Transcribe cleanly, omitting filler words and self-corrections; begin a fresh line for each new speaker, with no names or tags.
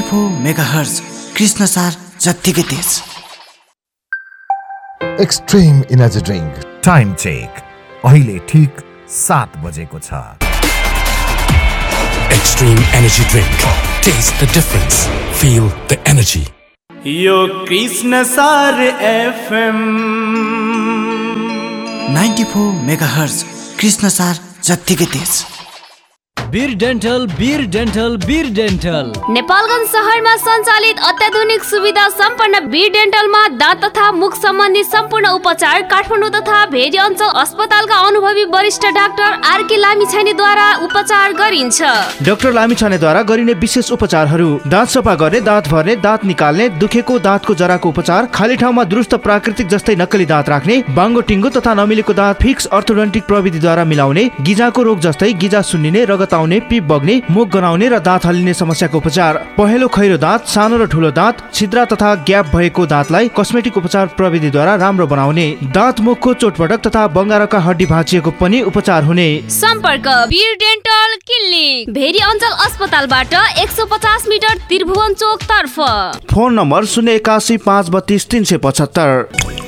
94 megahertz Krishnasar जत्तिकै तेज।
Extreme energy drink
time check अहिले ठीक 7 बजेको छ।
Extreme energy drink. Taste the difference. Feel the energy.
यो कृष्णसार FM
94 मेगाहर्ज कृष्णसार जत्तिकै तेज।
वीर डेन्टल
नेपालगञ्ज शहरमा सञ्चालित अत्याधुनिक सुविधा सम्पन्न वीर डेन्टलमा दाँत तथा मुख सम्बन्धी सम्पूर्ण उपचार काठमाडौँ तथा भेरी अञ्चल अस्पतालका अनुभवी वरिष्ठ डाक्टर आरके लामिछानेद्वारा उपचार गरिन्छ।
डाक्टर लामिछानेद्वारा गरिने विशेष उपचारहरू: दाँत सफा गर्ने, दाँत भर्ने, दाँत निकाल्ने, दुखेको दाँतको जराको उपचार, खाली ठाउँमा दुरुस्त प्राकृतिक जस्तै नक्कली दाँत राख्ने, बाङ्गो टिङ्गो तथा नमिलेको दाँत फिक्स अर्थोडोन्टिक प्रविधिद्वारा मिलाउने, गिजाको रोग जस्तै गिजा सुन्निने, रगत आउने, पिप बग्ने, मुख गनाउने र दाँत हल्लिने समस्याको उपचार, पहेँलो खैरो दाँत, सानो र ठुलो दाँत, छिद्रा तथा ग्याप भएको दाँतलाई कस्मेटिक उपचार प्रविधिद्वारा राम्रो बनाउने, दाँत मुखको चोटपटक तथा बङ्गारका हड्डी भाँचिएको पनि उपचार हुने।
सम्पर्क वीर डेन्टल क्लिनिक, भेरी अञ्चल अस्पतालबाट 150 मिटर त्रिभुवन चोक तर्फ।
Phone number 081 532 375।